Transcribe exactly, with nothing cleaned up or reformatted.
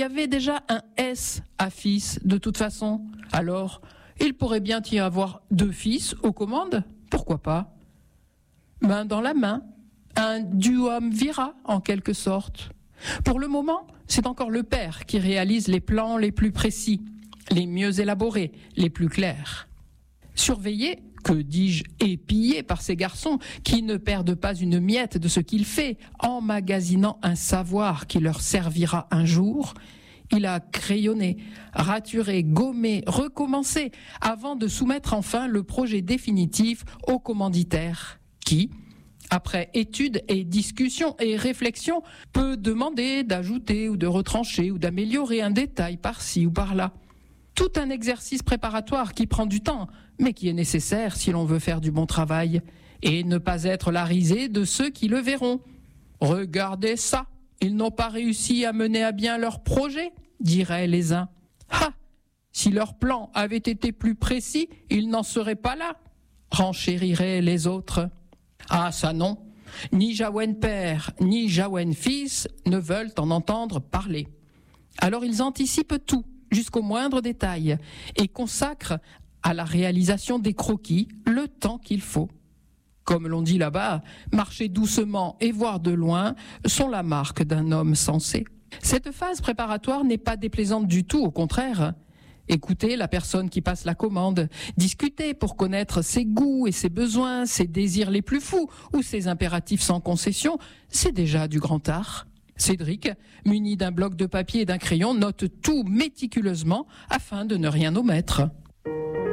y avait déjà un S à fils de toute façon. Alors, il pourrait bien y avoir deux fils aux commandes, pourquoi pas? Main dans la main, un duumvirat en quelque sorte. Pour le moment, c'est encore le père qui réalise les plans les plus précis, les mieux élaborés, les plus clairs. Surveillé, que dis-je, épillé par ces garçons qui ne perdent pas une miette de ce qu'il fait, emmagasinant un savoir qui leur servira un jour, il a crayonné, raturé, gommé, recommencé, avant de soumettre enfin le projet définitif au commanditaire, qui, après études et discussions et réflexions, peut demander d'ajouter ou de retrancher ou d'améliorer un détail par-ci ou par-là. Tout un exercice préparatoire qui prend du temps, mais qui est nécessaire si l'on veut faire du bon travail, et ne pas être la risée de ceux qui le verront. « Regardez ça, ils n'ont pas réussi à mener à bien leur projet », diraient les uns. « Ha, si leur plan avait été plus précis, ils n'en seraient pas là », renchériraient les autres. « Ah ça non, ni Jaouen père, ni Jaouen fils ne veulent en entendre parler. » Alors ils anticipent tout, jusqu'au moindre détail, et consacrent à la réalisation des croquis le temps qu'il faut. Comme l'on dit là-bas, marcher doucement et voir de loin sont la marque d'un homme sensé. Cette phase préparatoire n'est pas déplaisante du tout, au contraire. Écouter la personne qui passe la commande, discuter pour connaître ses goûts et ses besoins, ses désirs les plus fous ou ses impératifs sans concession, c'est déjà du grand art. Cédric, muni d'un bloc de papier et d'un crayon, note tout méticuleusement afin de ne rien omettre.